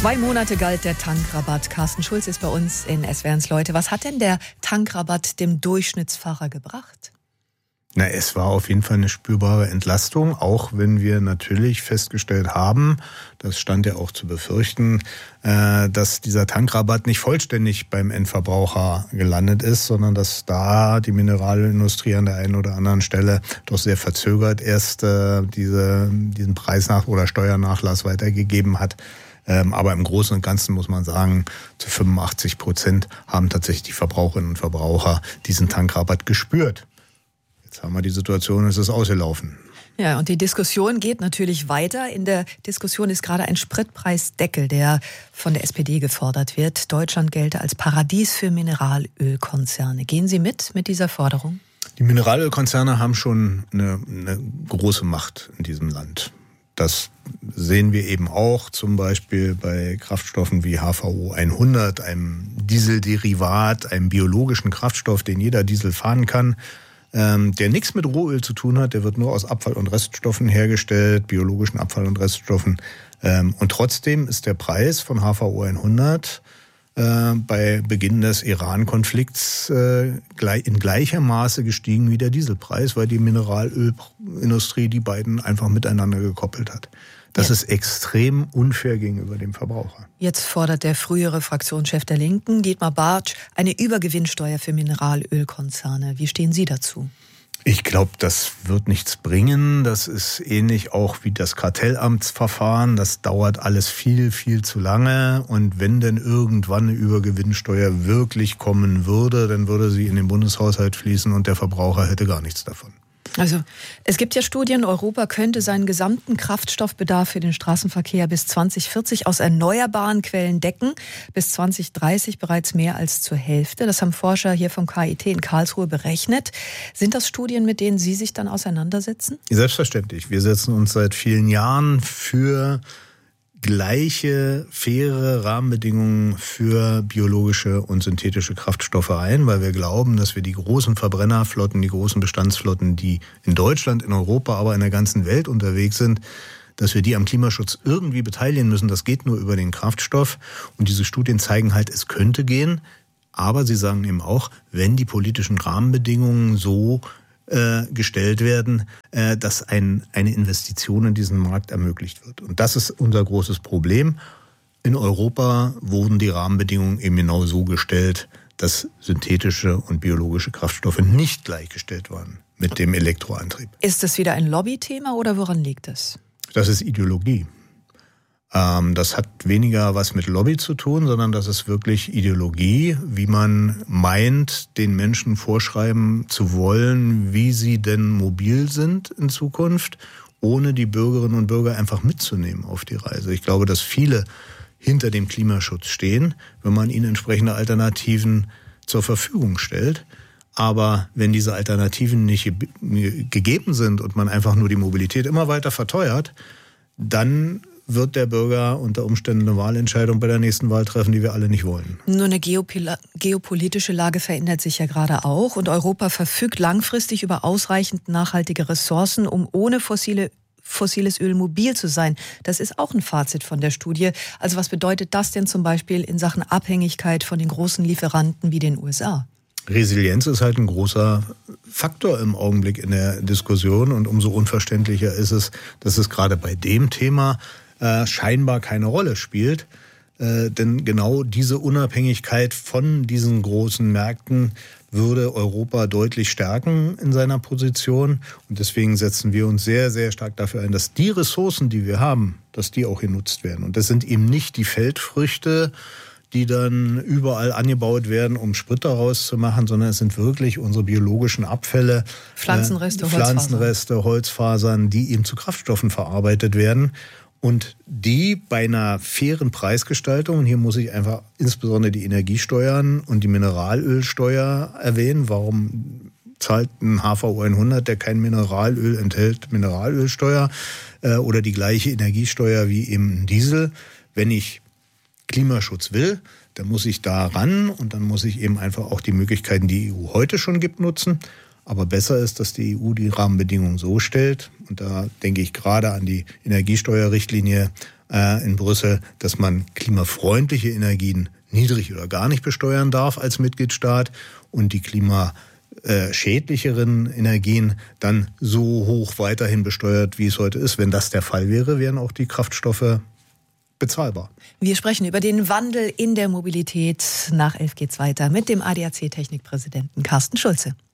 2 Monate galt der Tankrabatt. Carsten Schulz ist bei uns in SWR1 Leute. Was hat denn der Tankrabatt dem Durchschnittsfahrer gebracht? Na, es war auf jeden Fall eine spürbare Entlastung, auch wenn wir natürlich festgestellt haben, das stand ja auch zu befürchten, dass dieser Tankrabatt nicht vollständig beim Endverbraucher gelandet ist, sondern dass da die Mineralindustrie an der einen oder anderen Stelle doch sehr verzögert erst diesen Preisnach- oder Steuernachlass weitergegeben hat. Aber im Großen und Ganzen muss man sagen, zu 85% haben tatsächlich die Verbraucherinnen und Verbraucher diesen Tankrabatt gespürt. Jetzt haben wir die Situation, es ist ausgelaufen. Ja, und die Diskussion geht natürlich weiter. In der Diskussion ist gerade ein Spritpreisdeckel, der von der SPD gefordert wird. Deutschland gelte als Paradies für Mineralölkonzerne. Gehen Sie mit dieser Forderung? Die Mineralölkonzerne haben schon eine große Macht in diesem Land. Das sehen wir eben auch zum Beispiel bei Kraftstoffen wie HVO 100, einem Dieselderivat, einem biologischen Kraftstoff, den jeder Diesel fahren kann, der nichts mit Rohöl zu tun hat. Der wird nur aus Abfall- und Reststoffen hergestellt, biologischen Abfall- und Reststoffen. Und trotzdem ist der Preis von HVO 100 bei Beginn des Iran-Konflikts in gleicher Maße gestiegen wie der Dieselpreis, weil die Mineralölindustrie die beiden einfach miteinander gekoppelt hat. Das ist extrem unfair gegenüber dem Verbraucher. Jetzt fordert der frühere Fraktionschef der Linken, Dietmar Bartsch, eine Übergewinnsteuer für Mineralölkonzerne. Wie stehen Sie dazu? Ich glaube, das wird nichts bringen. Das ist ähnlich auch wie das Kartellamtsverfahren. Das dauert alles viel, viel zu lange. Und wenn denn irgendwann eine Übergewinnsteuer wirklich kommen würde, dann würde sie in den Bundeshaushalt fließen und der Verbraucher hätte gar nichts davon. Also es gibt ja Studien, Europa könnte seinen gesamten Kraftstoffbedarf für den Straßenverkehr bis 2040 aus erneuerbaren Quellen decken, bis 2030 bereits mehr als zur Hälfte. Das haben Forscher hier vom KIT in Karlsruhe berechnet. Sind das Studien, mit denen Sie sich dann auseinandersetzen? Selbstverständlich. Wir setzen uns seit vielen Jahren für gleiche, faire Rahmenbedingungen für biologische und synthetische Kraftstoffe ein, weil wir glauben, dass wir die großen Verbrennerflotten, die großen Bestandsflotten, die in Deutschland, in Europa, aber in der ganzen Welt unterwegs sind, dass wir die am Klimaschutz irgendwie beteiligen müssen. Das geht nur über den Kraftstoff. Und diese Studien zeigen halt, es könnte gehen. Aber sie sagen eben auch, wenn die politischen Rahmenbedingungen so gestellt werden, dass eine Investition in diesen Markt ermöglicht wird. Und das ist unser großes Problem. In Europa wurden die Rahmenbedingungen eben genau so gestellt, dass synthetische und biologische Kraftstoffe nicht gleichgestellt waren mit dem Elektroantrieb. Ist das wieder ein Lobbythema oder woran liegt es? Das ist Ideologie. Das hat weniger was mit Lobby zu tun, sondern das ist wirklich Ideologie, wie man meint, den Menschen vorschreiben zu wollen, wie sie denn mobil sind in Zukunft, ohne die Bürgerinnen und Bürger einfach mitzunehmen auf die Reise. Ich glaube, dass viele hinter dem Klimaschutz stehen, wenn man ihnen entsprechende Alternativen zur Verfügung stellt. Aber wenn diese Alternativen nicht gegeben sind und man einfach nur die Mobilität immer weiter verteuert, dann wird der Bürger unter Umständen eine Wahlentscheidung bei der nächsten Wahl treffen, die wir alle nicht wollen. Nur eine geopolitische Lage verändert sich ja gerade auch und Europa verfügt langfristig über ausreichend nachhaltige Ressourcen, um ohne fossiles Öl mobil zu sein. Das ist auch ein Fazit von der Studie. Also was bedeutet das denn zum Beispiel in Sachen Abhängigkeit von den großen Lieferanten wie den USA? Resilienz ist halt ein großer Faktor im Augenblick in der Diskussion und umso unverständlicher ist es, dass es gerade bei dem Thema scheinbar keine Rolle spielt. Denn genau diese Unabhängigkeit von diesen großen Märkten würde Europa deutlich stärken in seiner Position. Und deswegen setzen wir uns sehr, sehr stark dafür ein, dass die Ressourcen, die wir haben, dass die auch genutzt werden. Und das sind eben nicht die Feldfrüchte, die dann überall angebaut werden, um Sprit daraus zu machen, sondern es sind wirklich unsere biologischen Abfälle, Pflanzenreste, Holzfasern, die eben zu Kraftstoffen verarbeitet werden. Und die bei einer fairen Preisgestaltung, und hier muss ich einfach insbesondere die Energiesteuern und die Mineralölsteuer erwähnen. Warum zahlt ein HVO 100, der kein Mineralöl enthält, Mineralölsteuer oder die gleiche Energiesteuer wie eben ein Diesel? Wenn ich Klimaschutz will, dann muss ich da ran und dann muss ich eben einfach auch die Möglichkeiten, die die EU heute schon gibt, nutzen. Aber besser ist, dass die EU die Rahmenbedingungen so stellt, und da denke ich gerade an die Energiesteuerrichtlinie, in Brüssel, dass man klimafreundliche Energien niedrig oder gar nicht besteuern darf als Mitgliedstaat und die klimaschädlicheren Energien dann so hoch weiterhin besteuert, wie es heute ist. Wenn das der Fall wäre, wären auch die Kraftstoffe bezahlbar. Wir sprechen über den Wandel in der Mobilität. Nach 11 geht's weiter mit dem ADAC-Technikpräsidenten Carsten Schulze.